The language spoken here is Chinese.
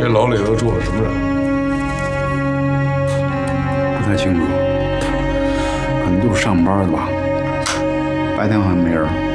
这楼里头住了什么人？ 不太清楚，可能都是上班的吧。白天好像没人。